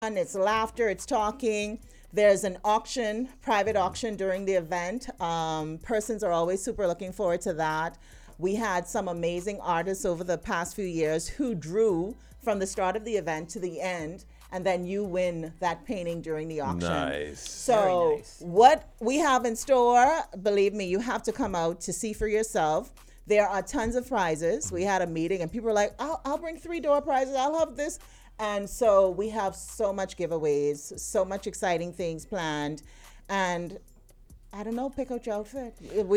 fun, it's laughter, it's talking. There's an auction, private auction during the event. Persons are always super looking forward to that. We had some amazing artists over the past few years who drew from the start of the event to the end, and then you win that painting during the auction. Nice. So, Very nice. what we have in store, believe me, you have to come out to see for yourself. There are tons of prizes. We had a meeting, and people were like, I'll bring 3 door prizes, I'll have this. And so we have so much giveaways, so much exciting things planned. And I don't know, pick out your outfit.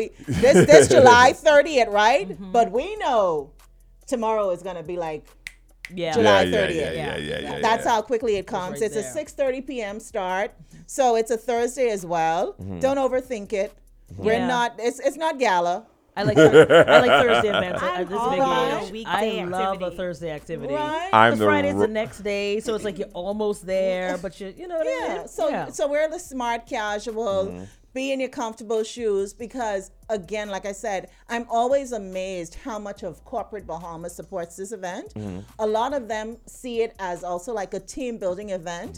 This July 30th, right? But we know tomorrow is going to be like Yeah. July Yeah, 30th. yeah. That's how quickly it comes. right It's a there. 6:30 p.m. start. So it's a Thursday as well. Don't overthink it. We're Yeah. not, it's not gala. I like Thursday events. I'm This big all age. about a weekday I love a activity. Thursday activity. Right? I'm The the Friday's ro- the next day, so it's like you're almost there, but you know what I Yeah. mean? So wear the smart casual, be in your comfortable shoes, because again, like I said, I'm always amazed how much of corporate Bahamas supports this event. A lot of them see it as also like a team building event.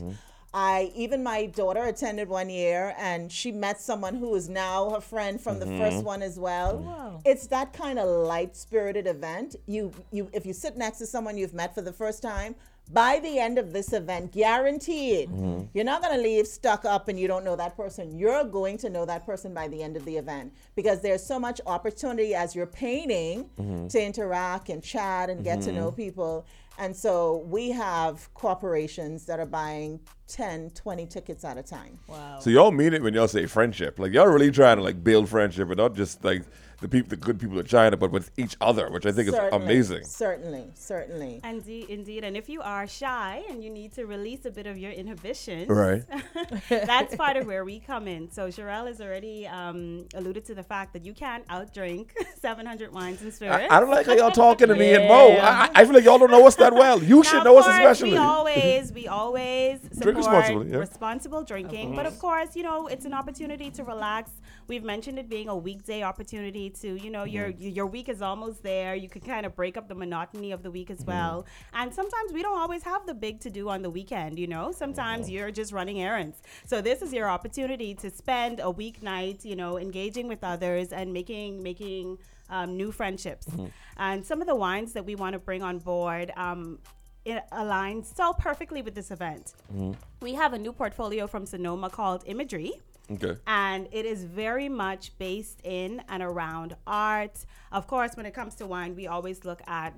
Even my daughter attended one year, and she met someone who is now her friend from the first one as well. Wow. It's that kind of light spirited event. You if you sit next to someone you've met for the first time, by the end of this event, guaranteed, you're not going to leave stuck up and you don't know that person. You're going to know that person by the end of the event, because there's so much opportunity as you're painting to interact and chat and get to know people. And so we have corporations that are buying 10, 20 tickets at a time. Wow. So y'all mean it when y'all say friendship. Like y'all really trying to like build friendship, and not just like the good people of China, but with each other, which I think is amazing. Certainly. Indeed. And if you are shy and you need to release a bit of your inhibitions, Right. that's part of where we come in. So Sherelle has already alluded to the fact that you can't outdrink 700 wines and spirits. I don't like how y'all talking to me and Mo. Yeah. I feel like y'all don't know us that well. You should Now, know of us course, especially. We always support responsibly, yeah. responsible drinking. But of course, it's an opportunity to relax. We've mentioned it being a weekday opportunity to, your week is almost there. You can kind of break up the monotony of the week as well. And sometimes we don't always have the big to do on the weekend, Sometimes you're just running errands. So this is your opportunity to spend a weeknight, engaging with others and making new friendships. And some of the wines that we want to bring on board, it aligns so perfectly with this event. We have a new portfolio from Sonoma called Imagery. Okay. And it is very much based in and around art. Of course, when it comes to wine, we always look at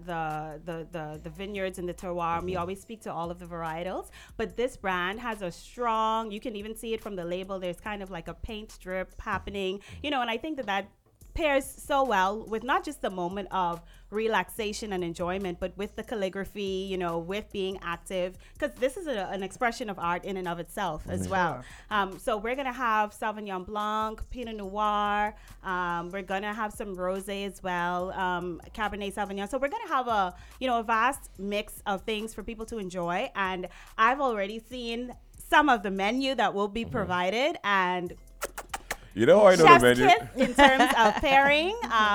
the vineyards and the terroir. We always speak to all of the varietals. But this brand has a strong, you can even see it from the label, there's kind of like a paint strip happening, and I think that pairs so well with not just the moment of relaxation and enjoyment, but with the calligraphy, with being active, because this is an expression of art in and of itself as well. So we're going to have Sauvignon Blanc, Pinot Noir. We're going to have some Rosé as well, Cabernet Sauvignon. So we're going to have a vast mix of things for people to enjoy. And I've already seen some of the menu that will be provided, and You know how I know the chef's menu. kiss in terms of pairing.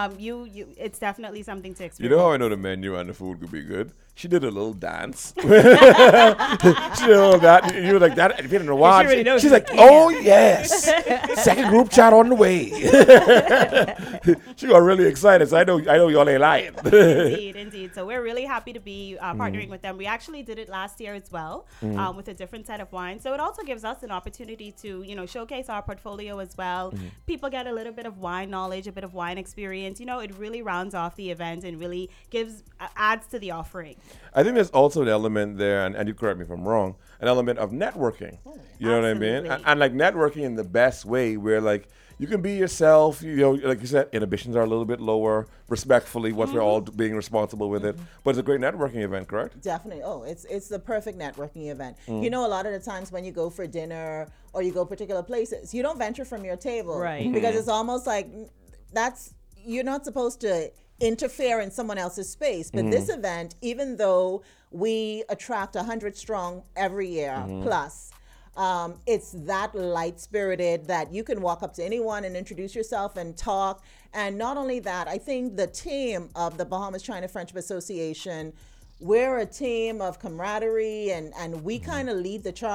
It's definitely something to You experience. know how I know the menu and the food could be good? She did a little dance. She did a little dance. You were like that. If you didn't know why, she really knows. she's like, oh yes, second group chat on the way. She got really excited. So I know y'all ain't lying. Indeed. So we're really happy to be partnering with them. We actually did it last year as well, with a different set of wines. So it also gives us an opportunity to, showcase our portfolio as well. People get a little bit of wine knowledge, a bit of wine experience. It really rounds off the event and really adds to the offering. I think there's also an element there, and you correct me if I'm wrong, an element of networking. You know what I mean? Absolutely. And like networking in the best way, where like you can be yourself. Like you said, inhibitions are a little bit lower, respectfully, once we're all being responsible with it. But it's a great networking event, correct? Definitely. Oh, it's the perfect networking event. A lot of the times when you go for dinner or you go particular places, you don't venture from your table. Right. Because it's almost like you're not supposed to interfere in someone else's space. But this event, even though we attract 100 strong every year plus, it's that light spirited that you can walk up to anyone and introduce yourself and talk. And not only that, I think the team of the Bahamas China Friendship Association, we're a team of camaraderie, and we kind of lead the charge